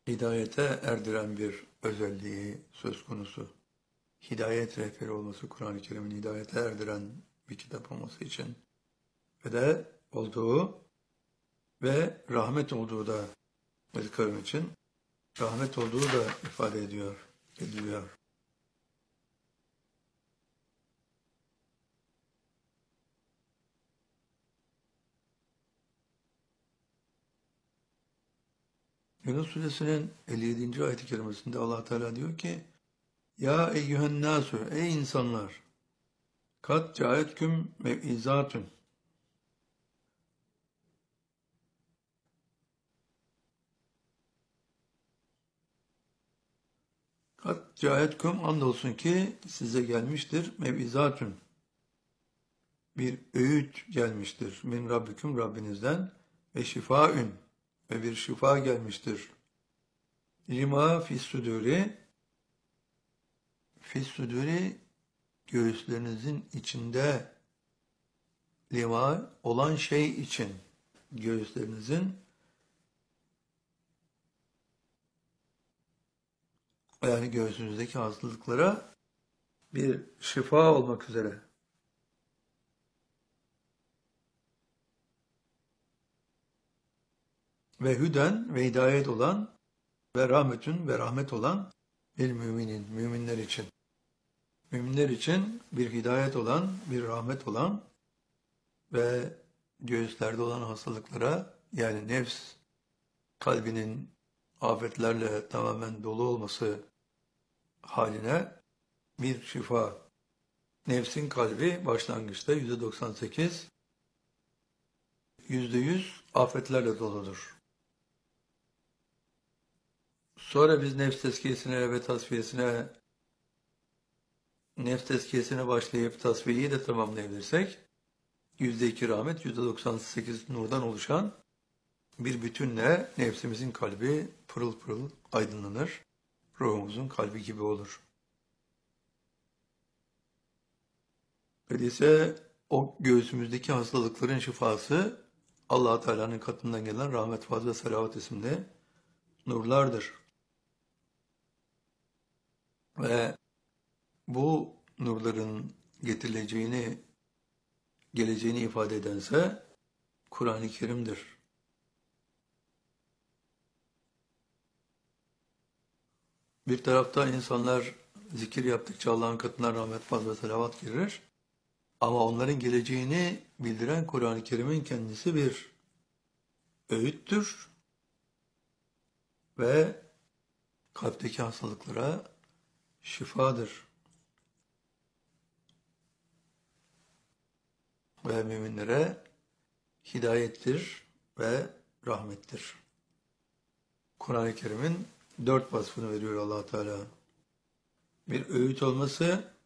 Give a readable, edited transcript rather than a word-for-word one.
hidayete erdiren bir özelliği söz konusu. Hidayet rehberi olması, Kur'an-ı Kerim'in hidayete erdiren bir kitap olması için ve de olduğu ve rahmet olduğu da ezkarın için rahmet olduğu da ifade ediliyor. Yunus Suresinin 57. ayet-i kerimesinde Allah Teala diyor ki: Ya eyyühen nasu, ey insanlar, kat caetküm mev'izatun. Kat caetküm, andolsun ki size gelmiştir mev'izatun. Bir öğüt gelmiştir. Min Rabbiküm, Rabbinizden, ve şifaün, ve bir şifa gelmiştir. Lima fissuduri, göğüslerinizin içinde, lima olan şey için, göğüslerinizin, yani göğsünüzdeki hastalıklara bir şifa olmak üzere. Ve hüden ve hidayet olan ve rahmetün ve rahmet olan bir müminler için. Müminler için bir hidayet olan, bir rahmet olan ve göğüslerde olan hastalıklara, yani nefs kalbinin afetlerle tamamen dolu olması haline bir şifa. Nefsin kalbi başlangıçta %98, %100 afetlerle doludur. Sonra biz nefs tezkiyesine başlayıp tasfiyeyi de tamamlayabilirsek, %2 rahmet, %98 nurdan oluşan bir bütünle nefsimizin kalbi pırıl pırıl aydınlanır, ruhumuzun kalbi gibi olur. Öyleyse o göğsümüzdeki hastalıkların şifası Allah Teala'nın katından gelen rahmet, fazl ve selavat isimli nurlardır. Ve bu nurların geleceğini ifade edense Kur'an-ı Kerim'dir. Bir tarafta insanlar zikir yaptıkça Allah'ın katından rahmet, fazl ve selavat gelir. Ama onların geleceğini bildiren Kur'an-ı Kerim'in kendisi bir öğüttür ve kalpteki hastalıklara şifadır ve müminlere hidayettir ve rahmettir. Kur'an-ı Kerim'in 4 vasfını veriyor Allah Teala. Bir öğüt olması,